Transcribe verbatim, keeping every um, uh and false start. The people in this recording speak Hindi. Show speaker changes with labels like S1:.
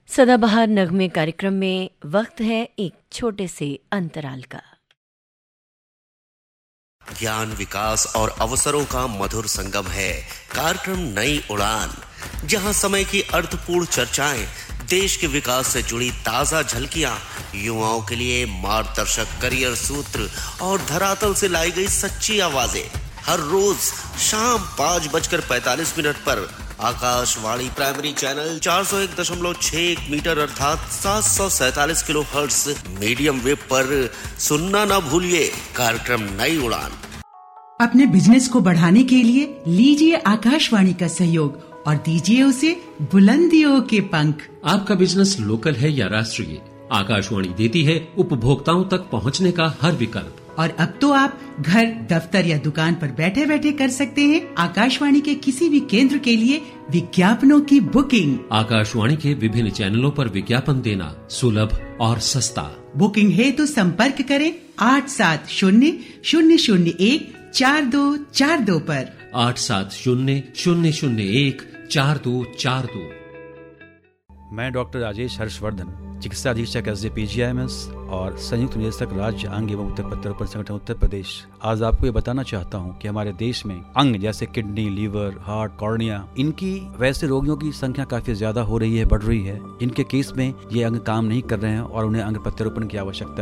S1: सदाबहार नगमे कार्यक्रम में वक्त है एक छोटे से अंतराल का।
S2: ज्ञान, विकास और अवसरों का मधुर संगम है कार्यक्रम नई उड़ान, जहां समय की अर्थपूर्ण चर्चाएं, देश के विकास से जुड़ी ताजा झलकियां, युवाओं के लिए मार्गदर्शक करियर सूत्र और धरातल से लाई गई सच्ची आवाजें हर रोज शाम पाँच बजकर पैंतालीस मिनट पर आकाशवाणी प्राइमरी चैनल चार सौ एक दशमलव छह एक मीटर अर्थात सात सौ सैतालीस किलो हर्ट्ज मीडियम वेव पर सुनना ना भूलिए कार्यक्रम नई उड़ान।
S3: अपने बिजनेस को बढ़ाने के लिए लीजिए आकाशवाणी का सहयोग और दीजिए उसे बुलंदियों के पंख।
S4: आपका बिजनेस लोकल है या राष्ट्रीय, आकाशवाणी देती है उपभोक्ताओं तक पहुंचने का हर विकल्प।
S3: और अब तो आप घर, दफ्तर या दुकान पर बैठे बैठे कर सकते हैं आकाशवाणी के किसी भी केंद्र के लिए विज्ञापनों की बुकिंग।
S4: आकाशवाणी के विभिन्न चैनलों पर विज्ञापन देना सुलभ और सस्ता।
S3: बुकिंग है तो संपर्क करें आठ सात शून्य शून्य शून्य एक चार दो चार दो पर।
S4: आठ सात शून्य शून्य शून्य एक चार दो चार दो।
S5: मैं डॉक्टर राजेश हर्षवर्धन, चिकित्सा अधीक्षक S J P G I am S और संयुक्त निदेशक राज्य अंग एवं उत्तर प्रत्यारोपण संगठन उत्तर प्रदेश, आज आपको ये बताना चाहता हूँ कि हमारे देश में अंग जैसे किडनी, लीवर, हार्ट, कॉर्निया, इनकी वैसे रोगियों की संख्या काफी ज्यादा हो रही है, बढ़ रही है, जिनके केस में ये अंग काम नहीं कर रहे हैं और उन्हें अंग प्रत्यारोपण की आवश्यकता